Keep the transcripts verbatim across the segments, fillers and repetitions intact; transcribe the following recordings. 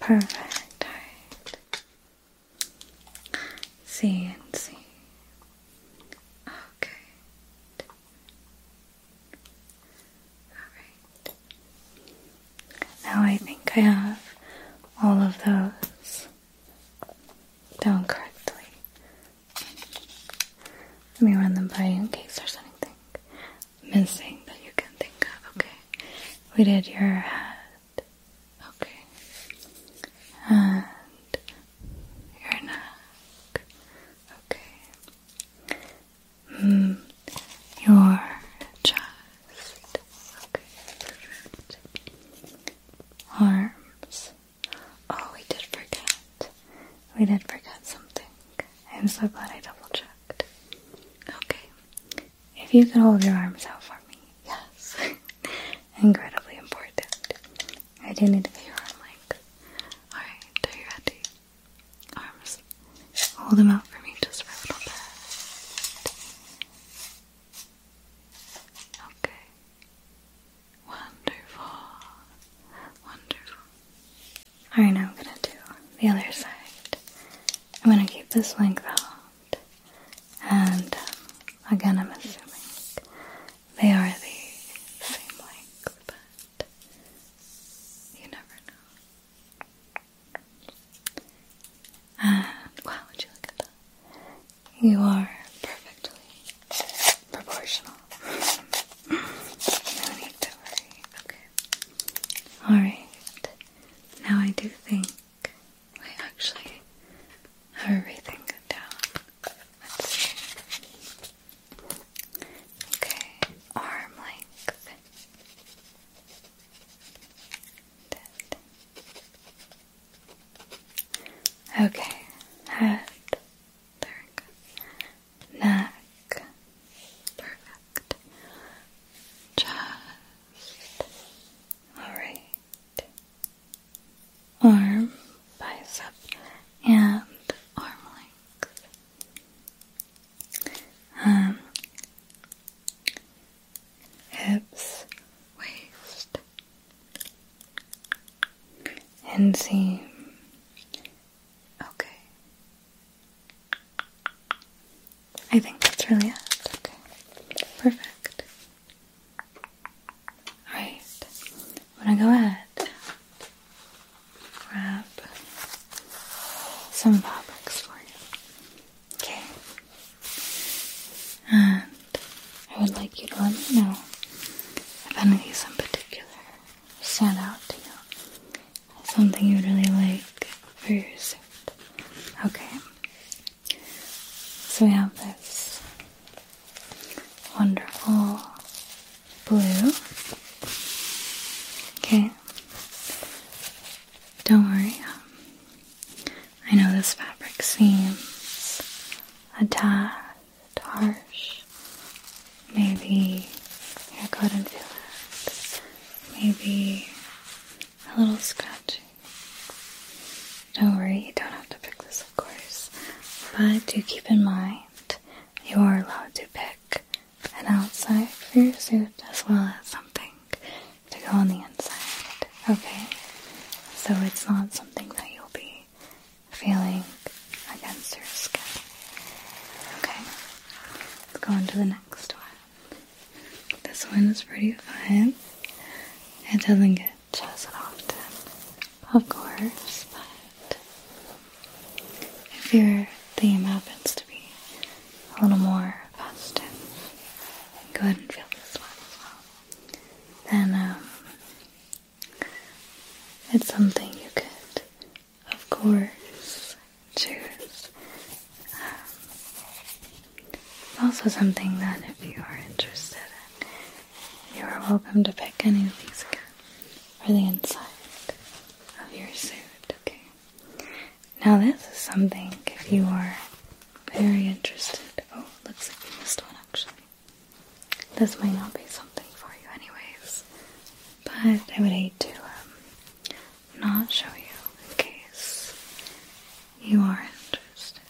Perfect. Alright. C and C. Okay. Alright. Now I think I have all of those down correctly. Let me run them by you in case there's anything missing that you can think of. Okay. We did your head. Okay. And your neck. Okay. Mm, your chest. Okay, perfect. Arms. Oh, we did forget. We did forget something. I'm so glad I double checked. Okay. If you could hold your arms out for me. Yes. Incredibly important. I do need to get your arm length. Alright, are you ready? Arms. Hold them out for me just for a little bit. Okay. Wonderful. Wonderful. Alright, now I'm gonna do the other side. I'm gonna keep this length out. And um, again, I'm assuming they are the same length, but you never know. And wow, would you look at that? You are perfectly proportional. No need to worry. Okay. Alright. Now I do think I actually have everything down. Let's see. Okay. Arm length. Dead. Okay. Head. There we go. Neck. Perfect. Chest. Alright. Arm, bicep, and arm length. Um, hips, waist, inseam. Okay. I think that's really it. Okay. Perfect. Alright. I'm gonna go ahead. Grab some fabrics for you. Okay. And I would like you to let me know if any of these in particular stand out to you. Something you'd really like for your suit. Okay. So we have this wonderful blue. Okay. Don't worry. I know this fabric seems a tad harsh. Maybe you couldn't feel it. Maybe a little scratchy. Don't worry, you don't have to pick this, of course. But do keep in mind, you are allowed to pick an outside for your suit as well as something to go on the inside. Okay? So it's not something that you'll be feeling against your skin. Okay? Let's go on to the next one. This one is pretty fun. It doesn't get chosen often, of course, but if your theme happens to be a little more festive, go ahead and feel this one as well. Then, um, it's something you could, of course, choose. Um, it's also something that if you are interested in, you are welcome to pick any of these again for the inside of your suit, okay? Now this is something, if you are very interested, oh, looks like we missed one actually. This might not be something for you anyways, but I would hate to um, not show you in case you are interested.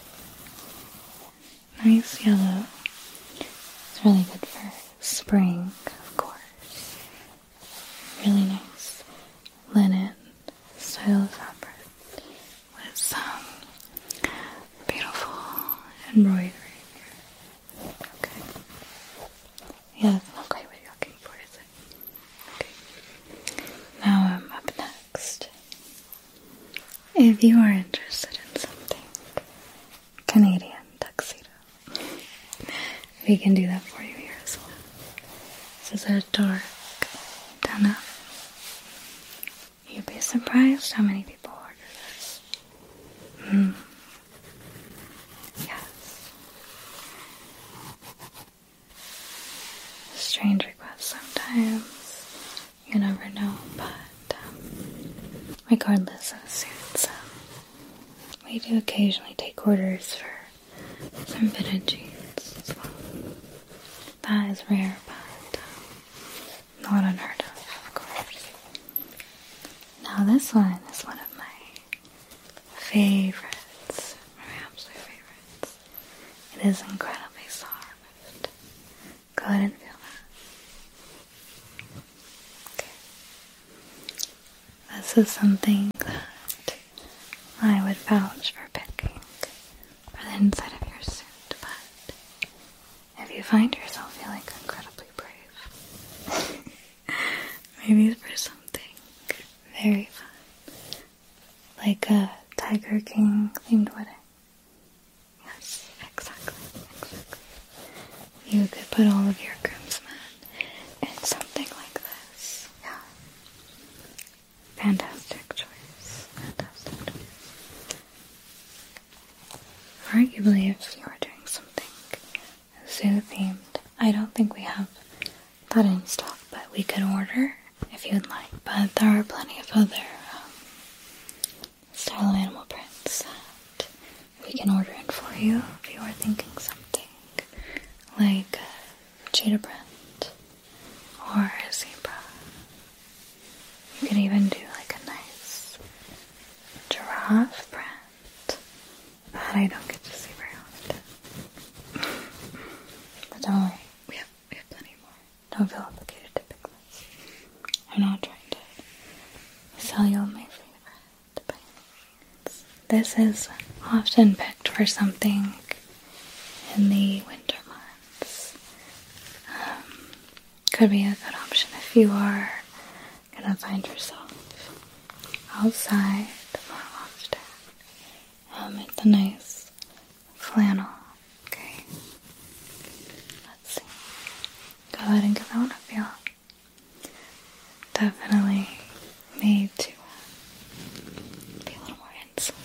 Nice yellow. It's really good for spring, of course. Really nice linen style of fabric. if you are interested in something Canadian tuxedo, we can do that for you here as well. This is a dark denim. You'd be surprised how many people order this. Mm. Yes. Strange requests sometimes. You never know, but um, regardless of suits, um, we do occasionally take orders for some fitted jeans as well. That is rare, but um, not unheard of, of course. Now this one is one of my favorites, my absolute favorites. It is incredibly soft. Go ahead and feel that. Okay. This is something that I would vouch for picking for the inside of your suit, but if you find yourself feeling incredibly brave, maybe for something very fun, like a Tiger King themed wedding. Yes, exactly, exactly. You could put all of your groomsmen in something like this. Yeah. Fantastic choice. Fantastic choice. Arguably, if you were doing something zoo themed, I don't think we have that in stock, but we could order if you'd like. But there are plenty of other um, style of animal prints that we can order in for you if you are thinking something like a cheetah print or a zebra. You could even do like a nice giraffe print that I don't get to see very often. But don't worry, we have, we have plenty more. Don't feel obligated to pick this. I'm not trying to sell you on my favorite by any means. This is often picked for something in the winter months. Um, could be a good option if you are gonna find yourself outside more often. Um, it's a nice flannel. Okay. Let's see. Go ahead and give that one a feel. Definitely made to uh, be a little more insulating.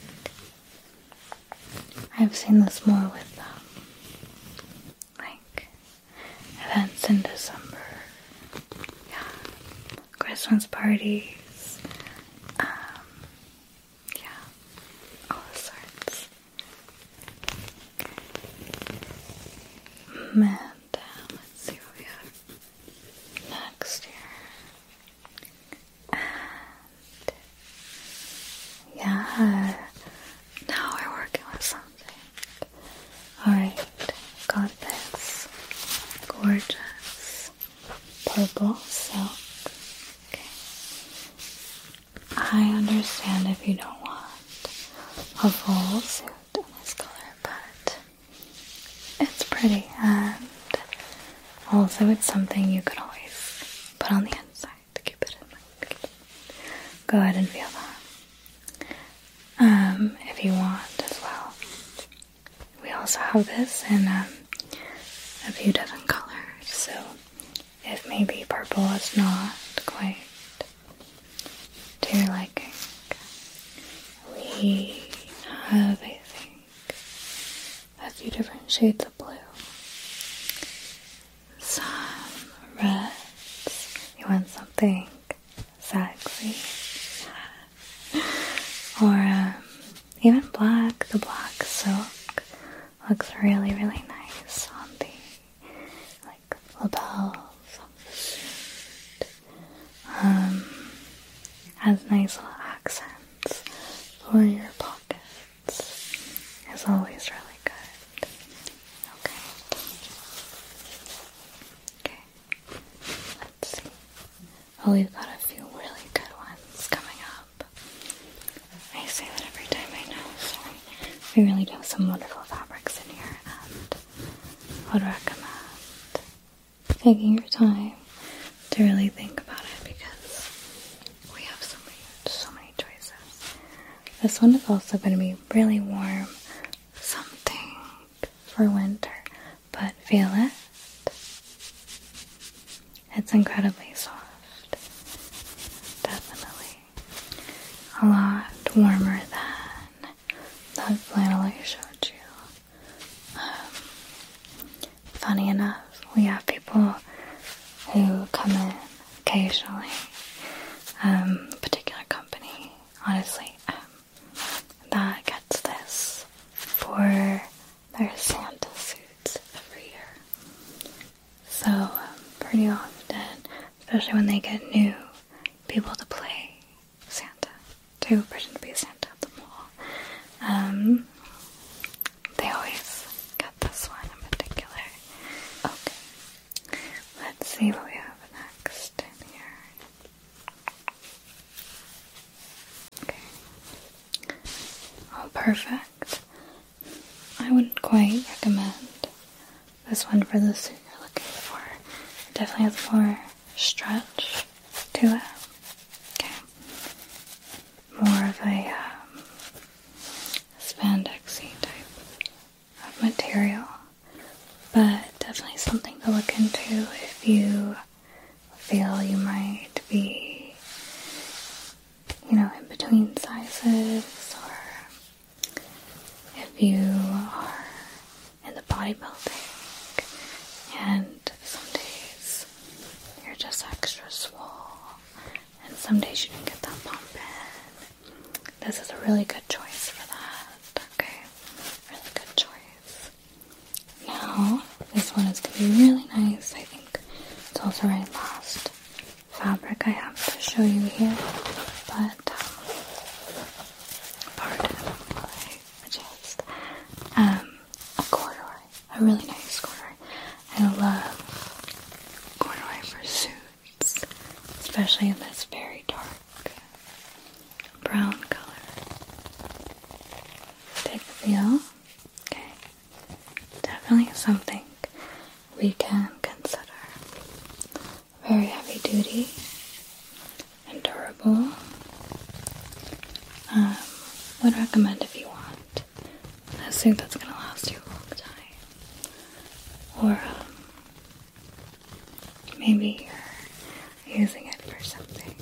I've seen this more with um, like events in December. Yeah, Christmas parties. Um, yeah, all sorts. Okay. Man, damn, let's see what we have next here. Yeah, now we're working with something. Alright, got this gorgeous purple silk. Okay. I understand if you don't want a full suit in this color, but it's pretty, and also it's something you could always put on the inside to keep it in mind. Go ahead and feel that. Um, if you want as well. We also have this in um, a few different colors, so if maybe purple is not quite to your liking, we have, I think, a few different shades of blue. Some reds. You want something sexy. Or um, even black. The black silk looks really, really nice on the like lapels of the suit. Um, has nice little accents for your pockets. It's always really good. Okay. Okay. Let's see. Oh, we've got a few really good ones coming up. I say that every time, I know, sorry. We really do have some wonderful fabrics in here, and I would recommend taking your time to really think about it, because we have so many, so many choices. This one is also going to be really warm, something for winter, but feel it. It's incredibly soft. Definitely. A lot warmer than that flannel I showed you. Um, funny enough, we have people who come in occasionally. Um, a particular company, honestly, um, that gets this for their Santa suits every year. So, um, pretty often, especially when they get new people to play Santa, to pretend to be Santa at the mall, um, they always get this one in particular. Okay, let's see what we have next in here. Okay. Oh, perfect. I wouldn't quite recommend this one for the suit you're looking for. It definitely has more stretch to it. Okay. More of a um, spandexy type of material. But definitely something to look into if you feel you might be, you know, in between sizes, or if you are in the bodybuilding and some days you're just extra swole and some days you didn't get that pump in. This is a really good choice for that. Okay, really good choice. Now, this one is going to be really nice. I think it's also our last fabric I have to show you here, but um, pardon my just um, a corduroy, a really nice corduroy. I love corduroy for suits, especially in this very dark brown color. Take the feel. Okay, definitely something we can consider. Very heavy duty and durable. Um, would recommend if you want a suit that's going to last you a long time. Or um, maybe you're using it for something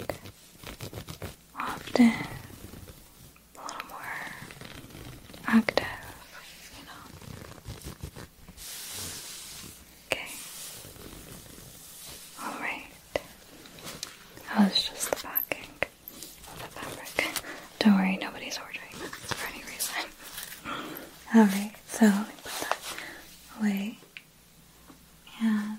often a little more active, you know. Okay. Alright. That was just the packing of the fabric. Don't worry, nobody's ordering this for any reason. Alright, so let me put that away. And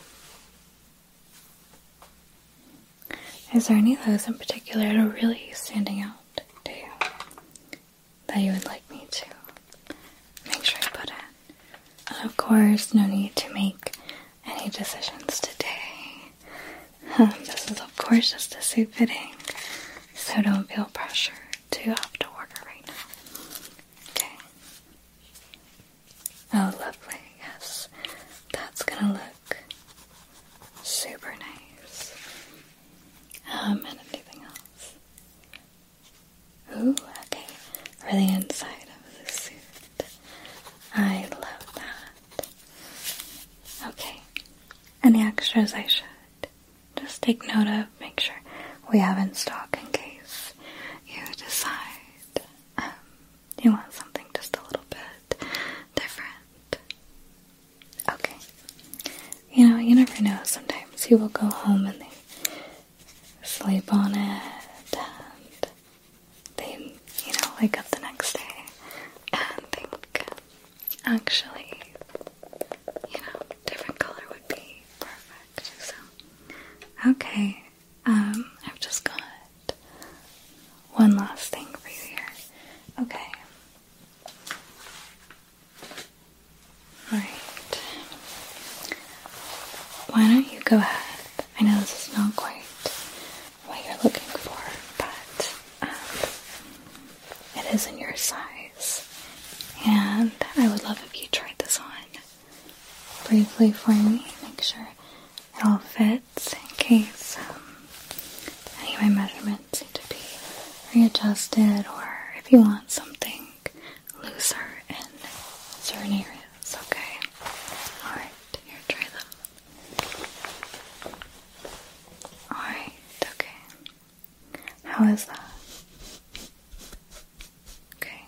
um, is there any of those in particular that are really standing out to you that you would like me to make sure you put in? And of course, no need to make any decisions today. Um, this is of course just a suit fitting, so don't feel pressure to have to order right now. Okay. Oh, lovely. Yes, that's gonna look super nice. Um, and anything else? Ooh, okay. For the inside of the suit. I love that. Okay. Any extras I should just take note of, make sure we have in stock in case you decide um, you want something just a little bit different. Okay. You know, you never know. Sometimes you will go home and they sleep on it and they, you know, wake up the next day and think, actually, you know, different color would be perfect. So, okay, um, I've just got one last thing for you here. Okay. Alright. Why don't you go ahead? I know this is not quite what you're looking for, but um, it is in your size. And I would love if you tried this on briefly for me. Make sure it all fits in case um, any of my measurements need to be readjusted or if you want something looser in certain areas, okay? Alright, here, try that. Alright, okay. How is that? Okay.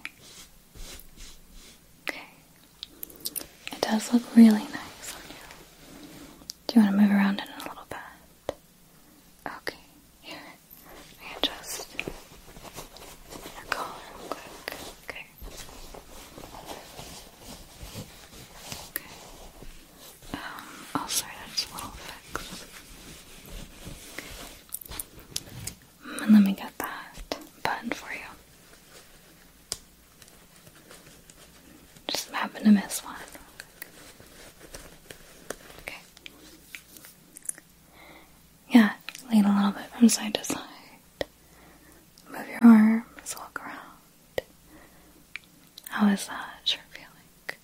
Okay. It does look really nice on you. Do you want to move around in it a little bit? Okay, here. Let me adjust your collar real quick. Okay. Okay. Um, oh, sorry, that's a little fixed. Okay. And let me get that button for you. Just happen to miss one. Okay. Yeah, lean a little bit from side to side. Move your arms, walk around. How is that shirt feeling?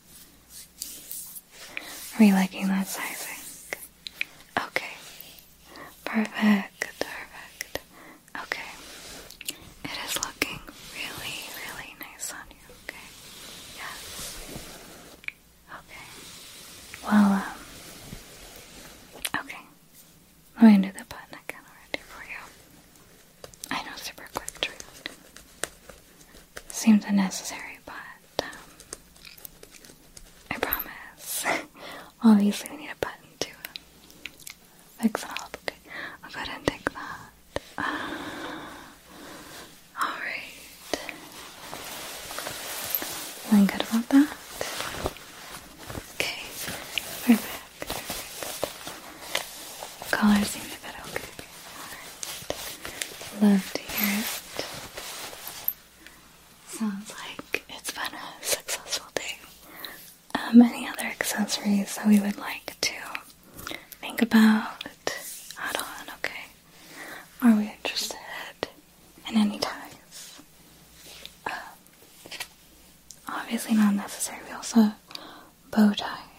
Are you liking that sizing? Okay. Perfect, perfect. Okay. It is looking really, really nice on you, okay? Yes. Okay. Well, um, okay. Let me do the button again already for you. I know, super quick trick. Seems unnecessary, but, um, I promise. Obviously, we need a button to fix it up, okay? I'll go ahead and take that. Uh, Alright. Feeling good about that? Okay. Perfect. Perfect. Collar seems a bit okay. Alright. Love to hear it. Sounds like it's been a successful day. Um, any other accessories that we would like to think about, add on, okay? Are we interested in any ties? Um, obviously not necessary. We also have bow ties.